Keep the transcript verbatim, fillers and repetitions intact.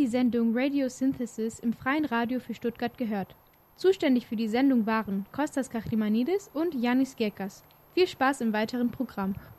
die Sendung Radio Synthesis im Freien Radio für Stuttgart gehört. Zuständig für die Sendung waren Kostas Kachrimanidis und Yannis Gekas. Viel Spaß im weiteren Programm.